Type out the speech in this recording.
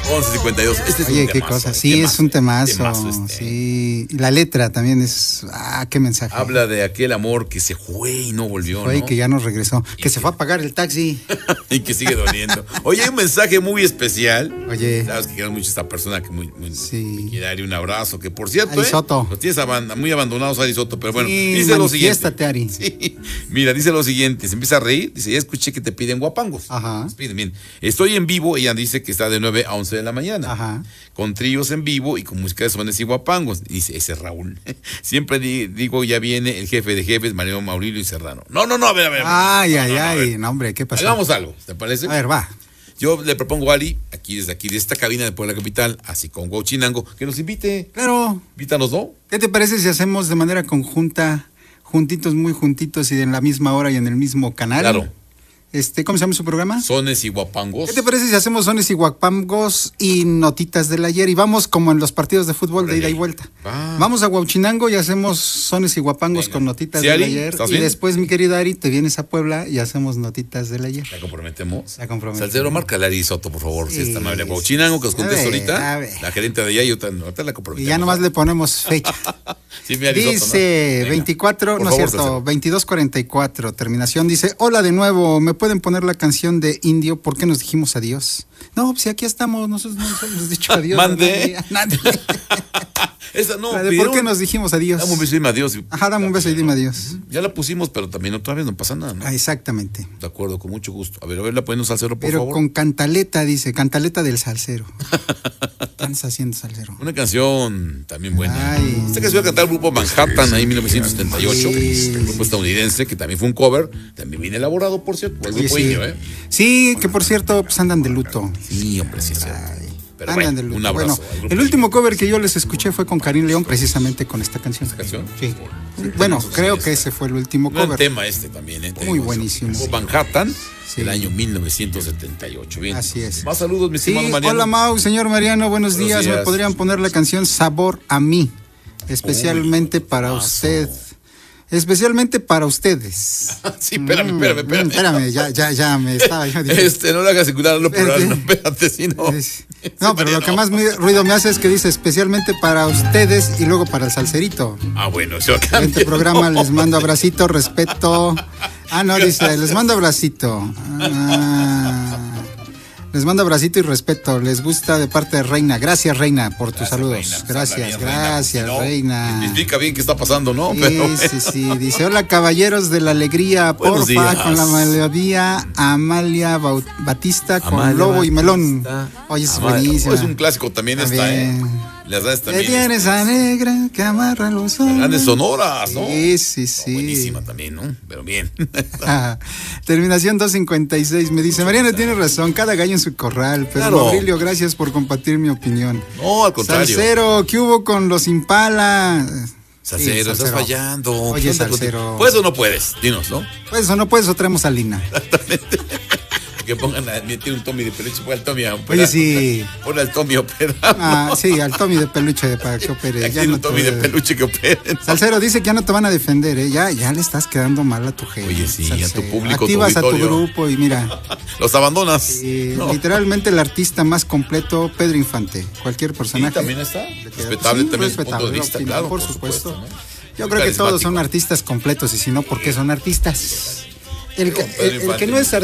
11:52. Este es Oye, un qué temazo, cosa. Sí, es un temazo. este. Sí. Y la letra también es. Qué mensaje. Habla de aquel amor que se fue y no volvió, Oye, ¿no? que ya nos regresó. Que se fue a pagar el taxi. Y que sigue doliendo. Oye, hay un mensaje muy especial. Oye. Sabes que quiero mucho a esta persona que muy Sí. me quiere dar un abrazo. Que por cierto, Ari Soto. los tienes muy abandonados, Ari Soto. Pero bueno, Sí, dice lo manifiéstate, siguiente. Ari. Sí. Mira, dice lo siguiente. Se empieza a reír. Dice, ya escuché que te piden guapangos. Ajá. Nos piden, bien. Estoy en vivo. Ella dice que está de 9 a 11 de la mañana. Ajá. Con tríos en vivo y con música de sones y guapangos. Dice, ese Raúl. Siempre digo, ya viene el jefe de jefes, Mariano Maurilio y Serrano. No, a ver. Ay. No, hombre, ¿qué pasó? Hagamos algo, ¿te parece? A ver, va. Yo le propongo a Ali, desde aquí, de esta cabina de Puebla Capital, así con Huachinango, que nos invite. Claro. Invítanos, ¿no? ¿Qué te parece si hacemos de manera conjunta, juntitos, muy juntitos y en la misma hora y en el mismo canal? Claro. ¿Cómo se llama su programa? Sones y guapangos. ¿Qué te parece si hacemos sones y guapangos y notitas del ayer? Y vamos como en los partidos de fútbol de ida y vuelta. Vamos a Huachinango y hacemos sones y guapangos con notitas del Ari, ayer. ¿estás Y bien? después, mi querido Ari, te vienes a Puebla y hacemos notitas del ayer. ¿La comprometemos? La comprometemos. Salcero, márcale a Ari Soto, por favor, si Sí, está amable. Huachinango, que nos conteste a ahorita. ver. La gerente de allá y ahorita la comprometemos. Y ya nomás le ponemos fecha. Sí, mi Ari Soto, ¿no? Dice Venga. 24, Por no es favor, cierto, Salcero. 2244, terminación. Dice, hola de nuevo, ¿me pueden poner la canción de Indio? ¿Por qué nos dijimos adiós? No, pues si aquí estamos, nosotros no nos hemos dicho adiós. Mande. A nadie. Esa no. La de ¿por qué nos dijimos adiós? Dame un beso y dime adiós. Ajá, dame un beso y dime adiós. Ya la pusimos, pero también otra vez no pasa nada, ¿no? Exactamente. De acuerdo, con mucho gusto. A ver, la ponemos Salcero, por Pero favor. con cantaleta, dice, cantaleta del salsero. Estás haciendo salsero. Una canción también buena. Ay. Esta canción iba a cantar el grupo Manhattan ahí en 1978, Sí. el grupo estadounidense, que también fue un cover, también bien elaborado, por cierto, por el Oye, grupo sí. Indio, ¿eh? Sí, que por cierto, pues andan de luto. Sí, hombre, sí es cierto. Pero Andan bueno, de luto. un abrazo. Bueno, al grupo el Indio. último cover que yo les escuché fue con Karim León, precisamente con esta canción. ¿Esta canción? Sí. Sí, Bueno, tenemos creo esta. que ese fue el último Gran cover. tema este también, ¿eh? Muy Tenemos buenísimo. Grupo Manhattan, Sí. del año 1978. Bien. Así es. Más saludos, mi Sí, estimado Mariano. hola Mau, señor Mariano, buenos días. ¿Me días. podrían poner la canción Sabor a mí? Especialmente para temazo. usted. Especialmente para ustedes. Sí, espérame. Ya me estaba yo diciendo. No le hagas circular lo plural, no, Espérate. espérate, si no. No, pero lo que más ruido me hace es que dice especialmente para ustedes y luego para el salserito. Bueno, eso acá. En este programa les mando abracito, respeto. No, dice, les mando abracito. Les mando abracito y respeto. Les gusta de parte de Reina. Gracias, Reina, por tus saludos. Reina. Gracias, Habla bien, gracias, No, Reina. Explica bien qué está pasando, ¿no? Pero, Sí. Dice, hola, caballeros de la alegría. Buenos Porfa, días. con la melodía Amalia Batista con Amalia Lobo y Melón. Batista. Oye, es Amalia. buenísima. Es un clásico también esta, ¿eh? Las das Te también. tienes a negra que amarra los ojos. Grandes sonoras, ¿no? Sí. Buenísima también, ¿no? Pero bien. Terminación 256. Me dice, Mariano tiene razón, cada gallo en su corral. Pero Claro. Aurelio, gracias por compartir mi opinión. No, al contrario. Salsero, ¿qué hubo con los Impala? Salsero, estás fallando. Oye, ¿Qué onda Salsero. contigo? ¿Puedes o no puedes? Dinos, ¿no? Pues o no puedes o traemos a Lina. Que pongan tiene un Tommy de peluche, pon al Tommy a Oye, operar. sí. Pon al Tommy a operar. Sí, al Tommy de peluche para que opere. Aquí Ya tiene no un Tommy de te... peluche que operen. Salsero dice que ya no te van a defender, ¿eh? Ya le estás quedando mal a tu gente. Oye, sí, Salsero. a tu público, Activas tu a tu auditorio. grupo y mira. Los abandonas. No. Literalmente el artista más completo, Pedro Infante. Cualquier personaje. Sí, también está. le queda- Respetable sí, también su respetable, punto de vista, opinión, claro. por supuesto. ¿no? Yo Muy creo que todos son carismático. artistas completos y si no, ¿por qué son artistas? El Pedro que Infante. no es